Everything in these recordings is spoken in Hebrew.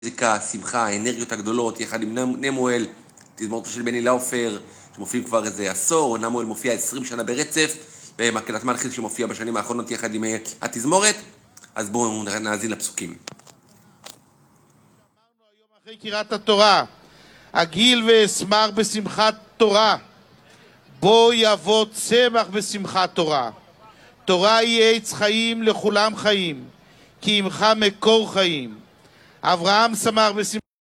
מוזיקה, שמחה, האנרגיות הגדולות, יחד עם נמואל, תזמורתו של בני לאופר, שמופיעים כבר איזה עשור, נמואל מופיע 20 שנה ברצף, ומקהלת מלכיס שמופיע בשנים האחרונות יחד עם התזמורת, אז בואו נאזין לפסוקים. אמרנו היום אחרי קריאת התורה, אגיל ואשמח בשמחת תורה, בו יבוא צמח בשמחת תורה. תורה היא עץ חיים לכולם חיים, כי עמך מקור חיים. אברהם שמח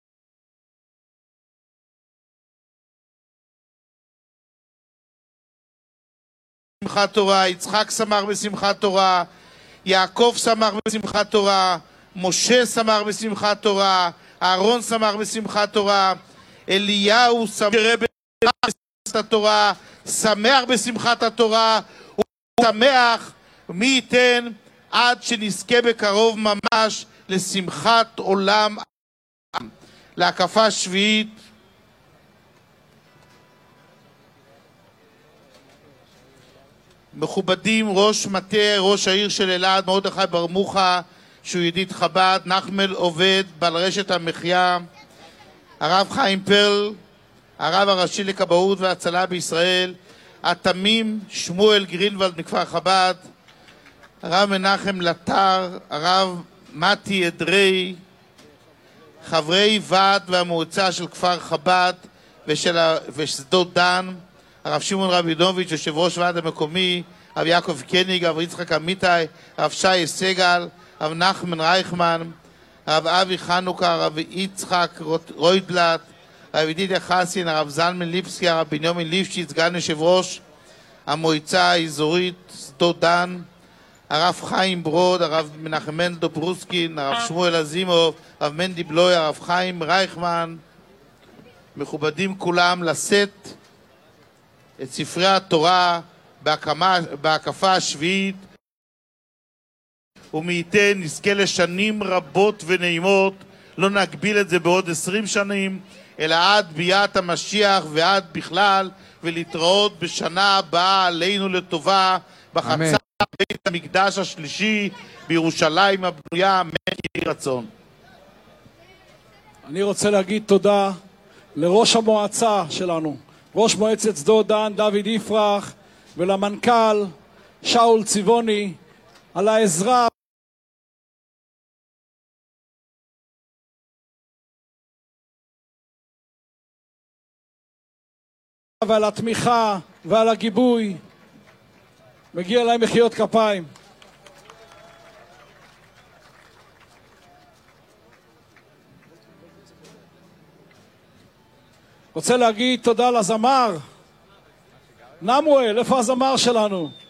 בשמחת תורה, יצחק שמח בשמחת תורה, יעקב שמח בשמחת תורה, משה שמח בשמחת תורה, אהרון שמח בשמחת תורה, אליהו שמח בשמחת התורה, שמח בשמחת התורה, הוא שמח מי ייתן עד שנזכה בקרוב ממש לשמחת עולם. להקפה שביעית. מכובדים, ראש מטה ראש העיר של אלעד מרדכי ברמוחה, שהוא ידיד חב"ד, נחמל עובד בעל רשת המחיה, הרב חיים פרל, הרב הראשי לכבאות והצלה בישראל, התמים שמואל גרינוולד מכפר חב"ד, הרב מנחם לטר, הרב מתי אדרי, חברי ועד והמועצה של כפר חב"ד ושדות דן, הרב שמעון רבינוביץ' יושב ראש ועד המקומי, הרב יעקב קניג, הרב יצחק אמיתי, הרב שי סגל, הרב נחמן רייכמן, הרב אבי חנוכה, הרב יצחק רויטבלט, הרב ידידיה חסין, הרב זלמן ליפסקי, הרב בנימין ליפשיץ, סגן יושב ראש המועצה האזורית שדות דן, הרב חיים ברוד, הרב מנחם מנדל ברוסקין, הרב שמואל אזימוב, הרב מנדי בלוי, הרב חיים רייכמן. מכובדים כולם לשאת את ספרי התורה בהקפה השביעית, ומי ייתן נזכה לשנים רבות ונעימות, לא נגביל את זה בעוד 20 שנים, אלא עד ביאת המשיח ועד בכלל, ולהתראות בשנה הבאה עלינו לטובה בחצר בית המקדש השלישי בירושלים הבנויה, אמן יהי רצון. אני רוצה להגיד תודה לראש המועצה שלנו, ראש מועצת שדות דן דוד יפרח, ולמנכ"ל שאול צבעוני על העזרה ועל התמיכה ועל הגיבוי. מגיע להם מחיאות כפיים. רוצה להגיד תודה לזמר נמואל. איפה הזמר שלנו?